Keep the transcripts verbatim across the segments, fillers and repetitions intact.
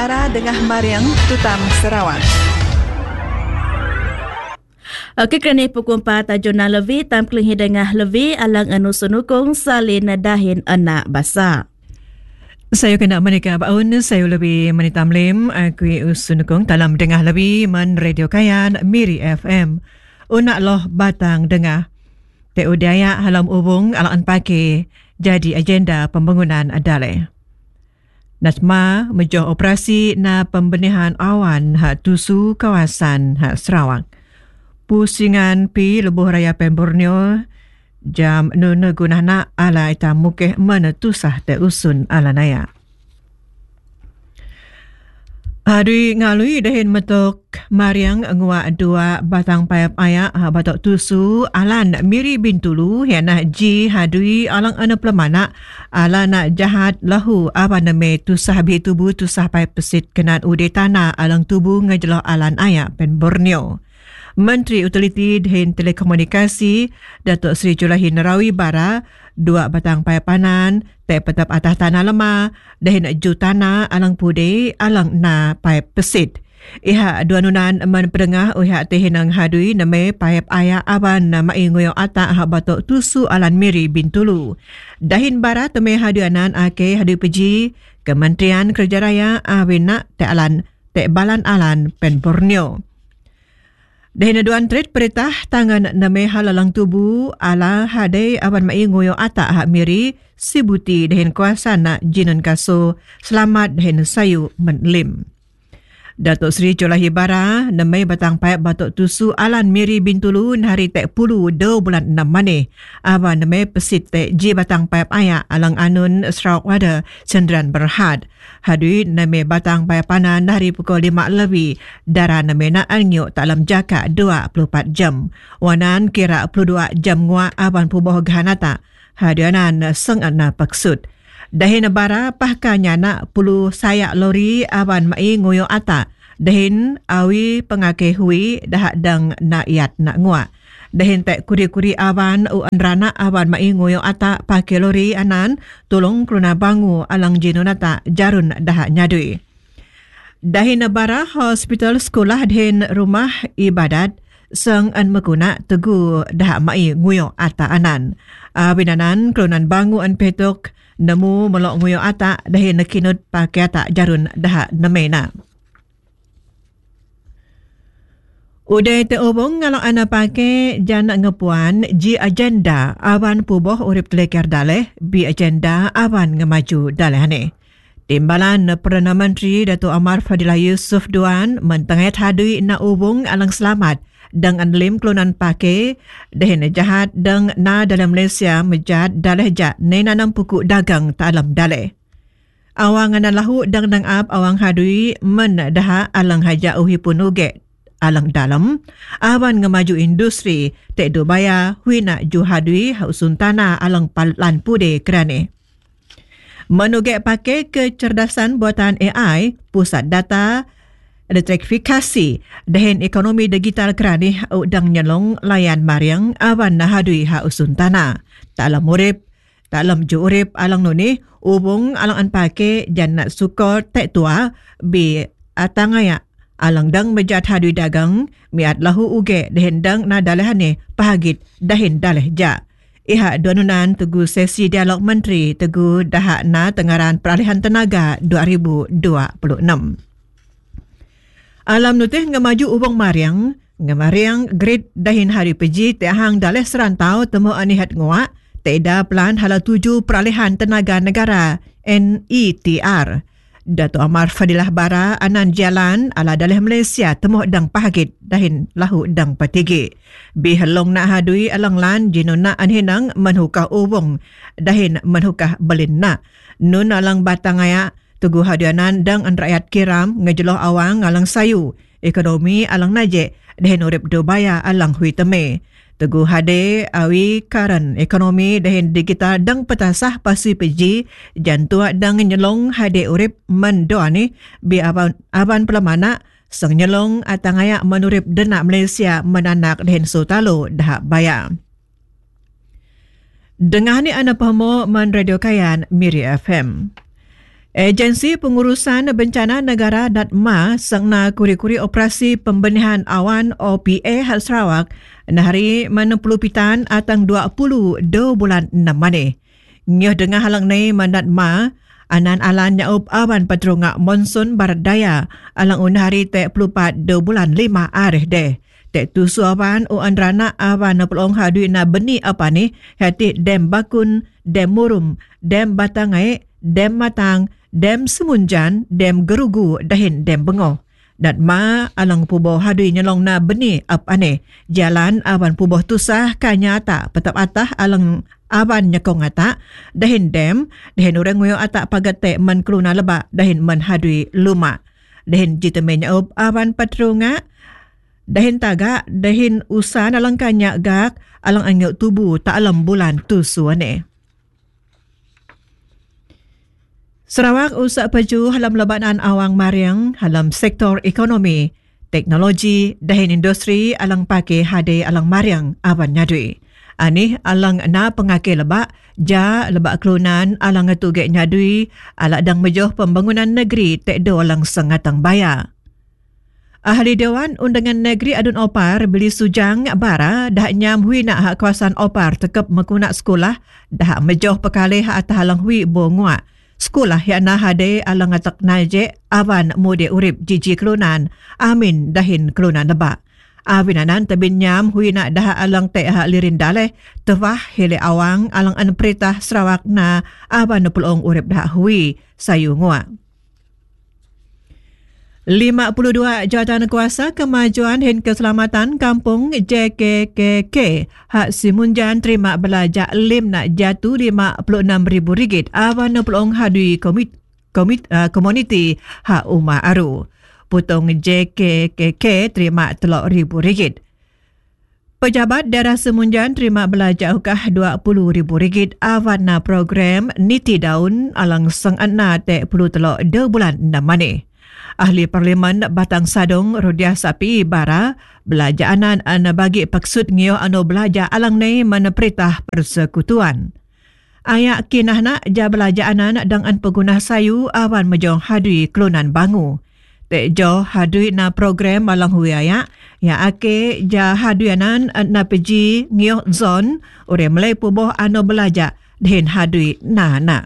Ara Dengah Mariang Tutam Sarawak. Okey, kerana pukul empat tajuna lebih tam kelinghi dengah lebih alang anu sunukung salin dahin anak basa. Saya kena menikah baun, saya lebih menitam lim, aku usunukung dalam dengah lebih men Radio Kayan Miri F M. Unak loh batang dengah. Te udaya halam ubung alang pake jadi agenda pembangunan adale. Nasma mejoh operasi na pembenihan awan hak tusu kawasan hak Sarawak. Pusingan pi lebuh raya Pemborneo jam nuna gunana ala ita mukeh menetusah te usun ala naya. Hari ngalui dahin metok Mariang ngua dua batang payap ayak ha batok tusu alan Miri Bintulu yana ji hadui alang ana pelemana ala nak jahat lahu apa name tusah bi tubuh tusah payap pesit kenat ude tanah alang tubuh ngajelah alan ayak pen Borneo. Menteri Utiliti dan Telekomunikasi Datuk Seri Julahi Narawi Bara dua batang payapanan te petap atas tanah lemah dan ju tanah alang pude alang na payap pesit. Iha dua nunan man pedengah uha tehinang hadui name payap ayak aban na maingoyo atak ha batok tusu alan Miri Bintulu. Dahin Bara teme haduanan ake hadu peji Kementerian Kerja Raya awina te alan te balan alan pen Borneo. Dahin aduan tret perintah tangan name halalang tubuh ala hadai aban mai ngoyo atak hak Miri sibuti dahin kuasa nak jinan kaso selamat dahin sayu menlim. Datuk Seri Julahi Bara name batang payap batok tusu alan Miri Bintulu hari tek puluh dua bulan enam maneh. Aban name pesit tek ji batang payap ayak alang anun Sarawak Wada Cendran Berhad. Hadui name batang payapanan hari pukul lima lebih. Darah name nak anyuk taklam jaka dua puluh empat jam. Wanan kira dua puluh dua jam ngua aban puboh gahanata. Hadianan sengat na paksud. Dahin Bara pahkanya nak puluh sayak lori aban mai ngoyo ata. Dahin awi pengake hui dah dang nak yat nak ngua. Dahin tek kuri-kuri aban u anrana aban mai ngoyo ata pakai lori anan tolong kruna bangu alang jinunata jarun dah nyadui. Dahin Bara hospital sekolah dan rumah ibadat sang an makuna tegu dah mai ngoyo ata anan. Abinanan kronan bangu an petok nemu melok nguyo atak dahin nakinut pakai atak jarun dah namena. Udai te obong ngalang ana pakai jana ngepuan ji agenda awan puboh urip telekar daleh bi agenda awan ngemaju daleh ne. Timbalan Perdana Menteri Datuk Amar Fadilah Yusof Duan mentengat hadui na obong alang selamat dang anlim klonan pake dahin jahat dang na dalam Malaysia mejat daleh jat nenanam pukuk dagang talam daleh. Awang anan lahu dang dang ap awang hadui men daha alang haja uhi pun uge alang dalam awan ngemaju industri tek do baya hui nak ju hadui hausun tanah alang palan pude kerane. Menuge pake kecerdasan buatan A I, pusat data elektrifikasi dahin ekonomi digital kerani udang nyelong layan Mariang awan nahadui ha usun tanah. Taklam urip, taklam ju urip alang nuni ubung alang an pake janat sukor tek tua bi atangaya alang dang mejat hadui dagang miat lahu uge dahin dang na dalehane pahagit dahin daleh ja. Iha donunan tegu sesi dialog menteri tegu dahak na tengaran peralihan tenaga dua ribu dua puluh enam. Alam nutih ngemaju ubong Mariang, ngemariang grade dahin hari peji te hang daleh serantau temu anihat ngua, te da plan hala tuju peralihan tenaga negara N E T R. Datuk Amar Fadilah Bara anan jalan ala daleh Malaysia temu dang pahagit dahin lahu dang patigi. Bihalong na hadui alang lan jinun na anhinang menhukah ubong dahin menhukah belin na. Nun alang batangaya tugu hadianan dang an rakyat kiram ngejeloh awang alang sayu. Ekonomi alang naje dahin urip do baya alang hui teme. Teguh hade awi karan ekonomi dahin digital dang petasah pasi peji jantua dang nyelong hade urip mendoa ni bi aban aban pelamana sang nyelong atangaya menurip denak Malaysia menanak dahin sotalo dah baya. Dengah ni ana pahamo man Radio Kayan Miri F M. Agensi Pengurusan Bencana Negara D A T M A sengna kuri-kuri operasi pembenihan awan O P A Hal Sarawak nahari enam puluh pitan atang dua puluh dua bulan enam mane. Nyoh dengar halang ni mandat M A anan alan nyaup awan patrunga monsun barat daya alang unhari te puluh empat dua bulan lima areh deh. Tek tu suapan u andrana awan na pelong hadui na beni apa ni hati dem bakun, dem murum, dem batangai, dem matang, dem semunjan, dem gerugu dahin dem bengoh. Dat ma alang puboh hadui nyelong na beni apa ni jalan awan puboh tusah kanya tak petap atah alang awan nyekong atak dahin dem dahin orang nguyo atak pagate men keluna lebak dahin men hadui luma dahin jitame nyaup awan patrunga dahin tagak dahin usan alang kanya gak alang angyo tubuh tak alam bulan tu suane. Sarawak usak paju halam lebanan awang mariang halam sektor ekonomi, teknologi dahin industri alang pakai hade alang mariang awan nyadui. Ani alang na pengakai lebak ja lebak kelunan alang atugek nyadui alak dang mejoh pembangunan negeri tek do alang sengatang baya. Ahli Dewan Undangan Negeri Adun Opar beli sujang bara dah nyam hui nak hak kawasan Opar tekep mekunak sekolah dah mejoh pekalih hak atah alang hui bongwa. Sekolah yang na hade alang atak najek awan mode urip jiji kelunan amin dahin kelunan lebak. Awinanan tabin nyam hui nak dah alang tek hak lirin daleh tewah hele awang alang an peritah Sarawak na awan nepulong urip dah hui sayu ngua. lima puluh dua jawatan kuasa kemajuan dan keselamatan kampung J K K K hak Simunjan terima belajak lim nak jatuh lima puluh enam ribu ringgit awan nepulong hadui komit, komit, uh, komuniti hak Umar Aru. Putong J K K K terima telok ribu ringgit. Pejabat daerah Semunjan terima belajak hukah dua puluh ribu ringgit awan na program Niti Daun alang seng anna tek puluh telok dua bulan enam mane. Ahli Parlimen Batang Sadong Rodiah Sapi Bara belajak anan an bagi paksud ngio anu belajak alang nei mana peritah persekutuan. Ayak kinah nak ja belajak anan dang an pengguna sayu awan mejong hadui kelunan bangu. Tek jo hadui na program malang hui ayak ya ake ja hadui anan na peji ngio zon ore melai puboh anu belajak den hadui na na.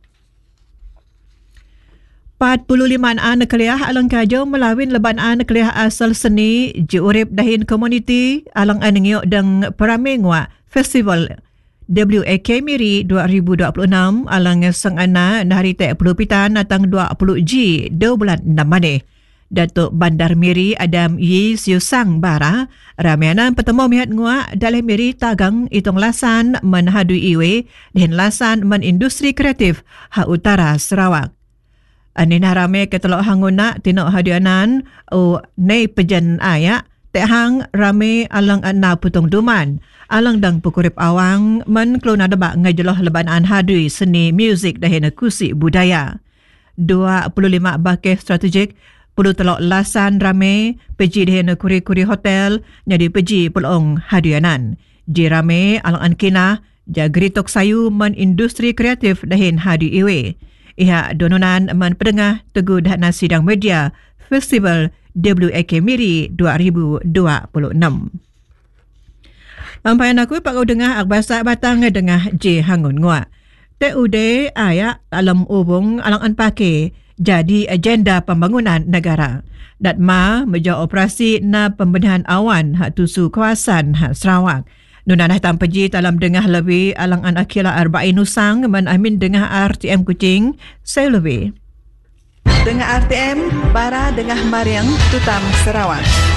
empat puluh lima anak kuliah alang kajo melawin leban anak kuliah asal seni ji urip dahin komuniti alang anengyo dang Paramengwa Festival W A K Miri dua ribu dua puluh enam alang sang ana nahari tek puluh pitan atang dua puluh G dua bulan enam mane. Datuk Bandar Miri Adam Yi Siu Sang Bara ramianan petemu mihat ngua dalam Miri tagang itong lasan menhadui iwe dan lasan men industri kreatif hak utara Sarawak. Anin harame ketelok hanguna tinok hadianan o nei pejan ayak tek hang rame alang anna putong duman alang dang pukurip awang men keluna debak ngajeloh lebanan hadui seni muzik dahin kusik budaya. dua puluh lima bakeh strategik puluh telok lasan rame peji dahin kuri-kuri hotel nyadi peji pulong hadianan. Ji rame alang an kinah jagritok sayu men industri kreatif dahin hadi iwe. Iha dononan man pedengah teguh dahna sidang media Festival W A K Miri dua ribu dua puluh enam. Ampayan aku pak kau dengar akbasa batang dengah J Hangun ngua. T U D ayak alam ubung alang an pake jadi agenda pembangunan negara. Datma meja operasi na pembenahan awan hak tusu kawasan hak Sarawak. Nunanah tampeji dalam dengah lebih alang an akila arba'in usang man amin dengah R T M Kuching saya lebih. Dengah R T M, Bara Dengah Mariang, Tutam Sarawak.